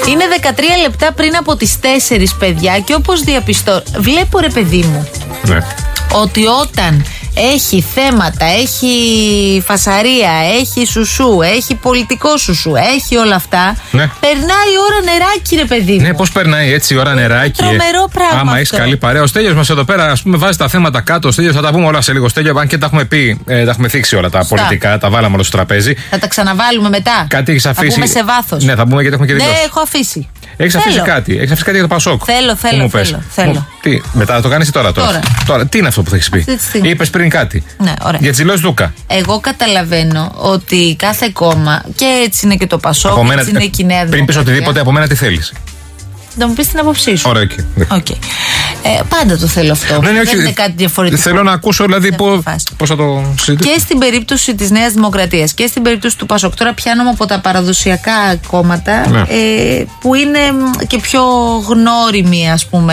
Είναι 13 λεπτά πριν από τις 4, παιδιά, και όπως διαπιστώ, βλέπω, ρε παιδί μου, Ναι. ότι όταν έχει θέματα, έχει φασαρία, έχει σουσού, έχει πολιτικό σουσού, έχει όλα αυτά, Ναι. περνάει η ώρα νεράκι, ρε παιδί μου. Ναι, πώς περνάει έτσι η ώρα νεράκι. Τρομερό πράγμα. Άμα έχει καλή παρέα. Ο Στέλιος μας εδώ πέρα, ας πούμε, βάζει τα θέματα κάτω. Ο Στέλιος, θα τα πούμε όλα σε λίγο. Στέλιο, αν και τα έχουμε πει, τα έχουμε θίξει όλα τα πολιτικά, τα βάλαμε όλα στο τραπέζι. Θα τα ξαναβάλουμε μετά. Κάτι έχεις αφήσει. Θα πούμε σε βάθος. Ναι, θα πούμε γιατί έχουμε και δηλώσει. Ναι, έχω αφήσει. Έχεις αφήσει κάτι. Έχεις αφήσει κάτι για το Πασόκ. Θέλω. Τι, μετά θα το κάνεις ή τώρα. Τι είναι αυτό που θα έχεις πει. Είπες πριν κάτι. Ναι, ωραία. Για τις δηλώσεις Δούκα. Εγώ καταλαβαίνω ότι κάθε κόμμα, και έτσι είναι και το Πασόκ, έτσι είναι και η Νέα Δημοκρατία. Πριν πεις οτιδήποτε, από μένα τι θέλεις. Να μου πεις την άποψή σου. Ωραία, okay. Πάντα το θέλω αυτό. Ναι, δεν είναι κάτι διαφορετικό. Θέλω να ακούσω δηλαδή πώς θα το συζητήσω. Και στην περίπτωση της Νέας Δημοκρατίας και στην περίπτωση του Πασόκ. Τώρα πιάνομαι από τα παραδοσιακά κόμματα, ναι, που είναι και πιο γνώριμη, ας πούμε,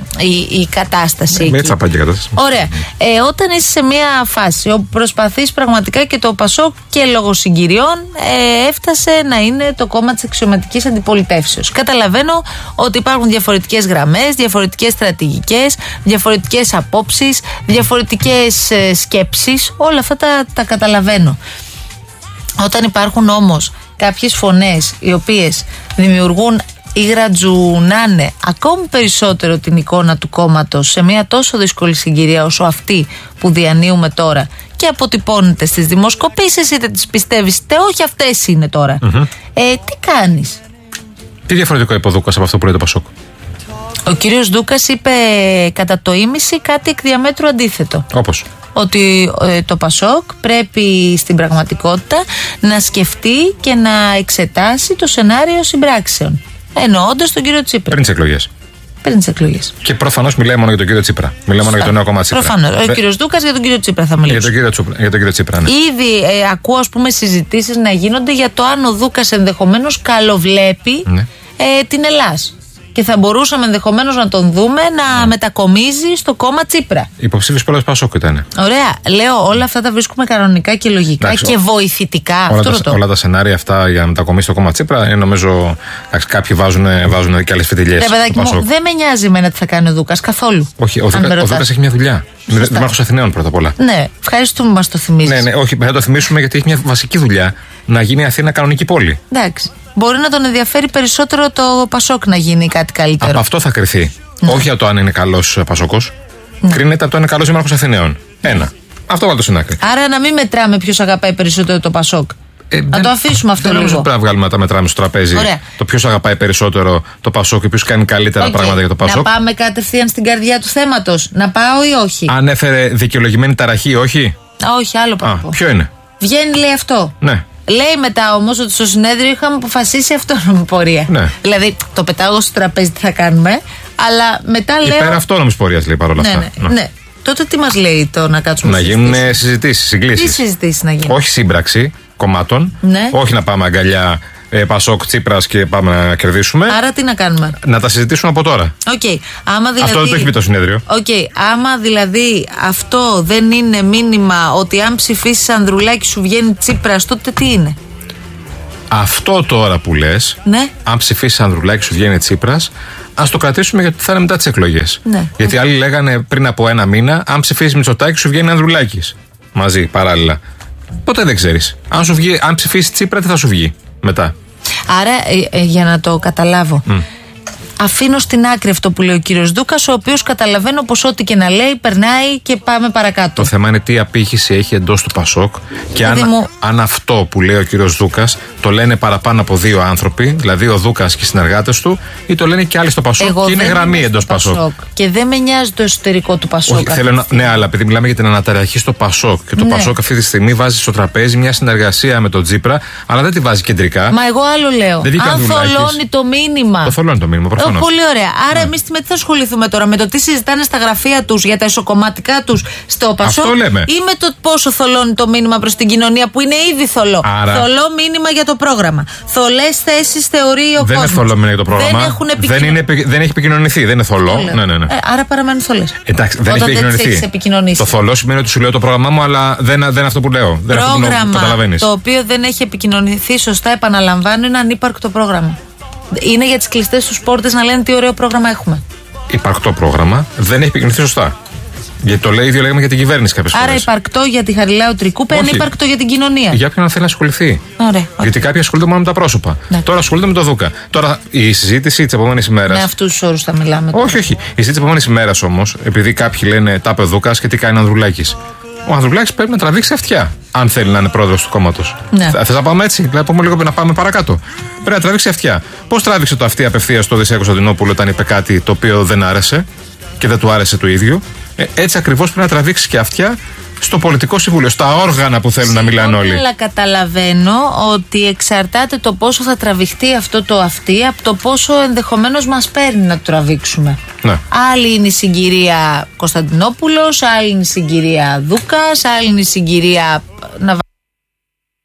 η κατάσταση. Έτσι θα πάει και η κατάσταση. Ωραία. Όταν είσαι σε μια φάση όπου προσπαθείς πραγματικά, και το Πασόκ και λόγω συγκυριών έφτασε να είναι το κόμμα της αξιωματικής αντιπολιτεύσεως. Καταλαβαίνω ότι υπάρχουν διαφορετικές γραμμές, διαφορετικές στρατηγικές, διαφορετικές απόψεις, διαφορετικές σκέψεις. Όλα αυτά τα καταλαβαίνω. Όταν υπάρχουν όμως κάποιες φωνές οι οποίες δημιουργούν ή γρατζουνάνε ακόμη περισσότερο την εικόνα του κόμματος σε μια τόσο δύσκολη συγκυρία όσο αυτή που διανύουμε τώρα, και αποτυπώνεται στις δημοσκοπήσεις, είτε τις πιστεύεις είτε όχι, αυτές είναι τώρα. Τι κάνεις? Τι διαφορετικό είπε ο Δούκας από αυτό που λέει το Πασόκ? Ο κύριος Δούκας είπε κατά το ίμιση κάτι εκ διαμέτρου αντίθετο. Όπως? Ότι το Πασόκ πρέπει στην πραγματικότητα να σκεφτεί και να εξετάσει το σενάριο συμπράξεων. Εννοώντας τον κύριο Τσίπρα. Πριν τις εκλογές. Πριν τις εκλογές. Και προφανώς μιλάει μόνο για τον κύριο Τσίπρα. Μιλάει μόνο για το νέο κόμμα Τσίπρα. Προφανώς. Ο κύριος Δούκας για τον κύριο Τσίπρα θα μιλήσει. Για τον κύριο Τσίπρα, ναι. Ήδη ακούω, ας πούμε, συζητήσεις να γίνονται για το αν ο Δούκας ενδεχομένως καλοβλέπει την Ελλάς. Και θα μπορούσαμε ενδεχομένως να τον δούμε να μετακομίζει στο κόμμα Τσίπρα. Υποψήφιος πρόεδρος Πασόκ ήταν. Ωραία. Λέω, όλα αυτά τα βρίσκουμε κανονικά και λογικά. Εντάξει, και βοηθητικά. Όλα τα σενάρια αυτά για να μετακομίσει στο κόμμα Τσίπρα είναι, νομίζω, κάποιοι βάζουν και άλλες φιτιλιές. Παιδάκι μου, δεν με νοιάζει εμένα τι θα κάνει ο Δούκας καθόλου. Όχι, ο Δούκας έχει μια δουλειά. Δημάρχος Αθηναίων πρώτα απ' όλα. Ναι, ευχαριστούμε που μας το θυμίζεις. Ναι, όχι, θα το θυμίσουμε γιατί έχει μια βασική δουλειά. Να γίνει η Αθήνα κανονική πόλη. Εντάξει. Μπορεί να τον ενδιαφέρει περισσότερο το Πασόκ να γίνει κάτι καλύτερο. Από αυτό θα κρυθεί. Ναι. Όχι από το αν είναι καλός Πασόκος. Ναι. Κρίνεται από το αν είναι καλός Δήμαρχος Αθηναίων. Ένα. Αυτό βάλω στην άκρη. Άρα να μην μετράμε ποιος αγαπάει περισσότερο το Πασόκ. Να το αφήσουμε αυτό λίγο. Δεν νομίζω πρέπει να βγάλουμε τα μετράμε στο τραπέζι. Ωραία. Το ποιος αγαπάει περισσότερο το Πασόκ και ποιος κάνει καλύτερα πράγματα για το Πασόκ. Να πάμε κατευθείαν στην καρδιά του θέματος. Να πάω ή όχι? Αν έφερε δικαιολογημένη ταραχή, όχι. Όχι, άλλο πράγμα. Ποιο είναι? Βγαίνει, λέει αυτό. Ναι. Λέει μετά όμως ότι στο συνέδριο είχαμε αποφασίσει αυτόνομη πορεία. Ναι. Δηλαδή, το πετάω στο τραπέζι τι θα κάνουμε, αλλά μετά λέω. Υπέρ αυτόνομης πορείας, λέει παρόλα αυτά. Ναι. Τότε τι μας λέει το να κάτσουμε να γίνουν συζητήσεις, συγκλήσεις? Τι συζητήσεις να γίνουν? Όχι σύμπραξη κομμάτων. Ναι. Όχι να πάμε αγκαλιά Πασόκ, Τσίπρας και πάμε να κερδίσουμε. Άρα τι να κάνουμε? Να τα συζητήσουμε από τώρα. Okay. Δηλαδή, αυτό δεν το έχει πει το συνέδριο. Άμα δηλαδή αυτό δεν είναι μήνυμα ότι αν ψηφίσεις Ανδρουλάκη σου βγαίνει Τσίπρας, τότε τι είναι? Αυτό τώρα που λες, ναι. Αν ψηφίσεις Ανδρουλάκη σου βγαίνει Τσίπρας, ας το κρατήσουμε γιατί θα είναι μετά τις εκλογές. Ναι. Γιατί άλλοι λέγανε πριν από ένα μήνα, αν ψηφίσεις Μητσοτάκη σου βγαίνει Ανδρουλάκης. Μαζί, παράλληλα. Ποτέ δεν ξέρεις. Αν ψηφίσεις Τσίπρα, τι θα σου βγει μετά. Άρα, για να το καταλάβω, αφήνω στην άκρη αυτό που λέει ο κύριος Δούκας, ο οποίος καταλαβαίνω πως ό,τι και να λέει περνάει και πάμε παρακάτω. Το θέμα είναι τι απήχηση έχει εντός του Πασόκ και αν αυτό που λέει ο κύριος Δούκας το λένε παραπάνω από δύο άνθρωποι, δηλαδή ο Δούκας και οι συνεργάτες του, ή το λένε και άλλοι στο Πασόκ και είναι γραμμή εντός Πασόκ. Και δεν με νοιάζει το εσωτερικό του Πασόκ. Ναι, αλλά επειδή μιλάμε για την αναταραχή στο Πασόκ και το Πασόκ αυτή τη στιγμή βάζει στο τραπέζι μια συνεργασία με τον Τσίπρα, αλλά δεν τη βάζει κεντρικά. Μα εγώ άλλο λέω. Αν θολώνει το μήνυμα. Το θολώνει το μήνυμα, προφανώς. Πολύ ωραία. Άρα, εμείς με τι θα ασχοληθούμε τώρα? Με το τι συζητάνε στα γραφεία τους για τα εσωκομματικά τους στο Πασόκ, ή με το πόσο θολώνει το μήνυμα προς την κοινωνία που είναι ήδη θολό? Θολό μήνυμα για το πρόγραμμα. Θολές θέσεις θεωρεί ο κόσμος. Δεν είναι θολό μήνυμα για το πρόγραμμα. Δεν έχει επικοινωνηθεί. Δεν είναι θολό. Ναι. Άρα παραμένουν θολές. Εντάξει, δεν έχει επικοινωνηθεί. Το θολό σημαίνει ότι σου λέω το πρόγραμμά μου, αλλά δεν είναι αυτό που λέω. Πρόγραμμα το οποίο δεν έχει επικοινωνηθεί σωστά, επαναλαμβάνω, είναι ανύπαρκτο πρόγραμμα. Είναι για τις κλειστές τους πόρτες να λένε τι ωραίο πρόγραμμα έχουμε. Υπαρκτό πρόγραμμα, δεν έχει επικοινωνηθεί σωστά. Γιατί το ίδιο λέγαμε για την κυβέρνηση κάποιες φορές. Άρα υπαρκτό για τη Χαριλάου Τρικούπη, είναι υπαρκτό για την κοινωνία. Για όποιον θέλει να ασχοληθεί. Ωραία. Γιατί κάποιοι ασχολούνται μόνο με τα πρόσωπα. Ναι. Τώρα ασχολούνται με το Δούκα. Τώρα η συζήτηση της επόμενης ημέρας. Με αυτούς τους όρους θα μιλάμε. Όχι. Η συζήτηση της επόμενης ημέρας όμως, επειδή κάποιοι λένε τα είπε ο Δούκας και τι κάνει ο Ανδρουλάκης. Ο Ανδρουλάκης πρέπει να τραβήξει αυτιά, αν θέλει να είναι πρόεδρος του κόμματος. Ναι. Θες να πάμε έτσι, να πούμε λίγο να πάμε παρακάτω. Πρέπει να τραβήξει αυτιά. Πώς τράβηξε το αυτί απευθείας στο Οδυσσέα Κωνσταντινόπουλο όταν είπε κάτι το οποίο δεν άρεσε και δεν του άρεσε του ίδιου. Έτσι ακριβώς πρέπει να τραβήξει και αυτιά στο πολιτικό συμβούλιο, στα όργανα που θέλουν να μιλάνε όλοι. Αλλά καταλαβαίνω ότι εξαρτάται το πόσο θα τραβηχτεί αυτό το αυτί από το πόσο ενδεχομένως μας παίρνει να το τραβήξουμε. Ναι. Άλλη είναι η συγκυρία Κωνσταντινόπουλος, άλλη είναι η συγκυρία Δούκας, άλλη είναι η συγκυρία